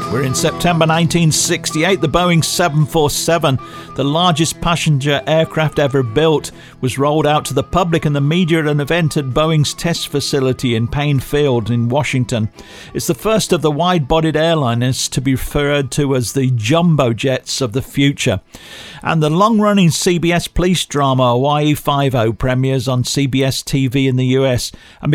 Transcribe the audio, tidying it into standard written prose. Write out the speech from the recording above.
We're in September 1968. The Boeing 747, the largest passenger aircraft ever built, was rolled out to the public and the media at an event at Boeing's test facility in Payne Field in Washington. It's the first of the wide-bodied airliners to be referred to as the jumbo jets of the future. And the long-running CBS police drama Hawaii Five-0 premieres on CBS TV in the US and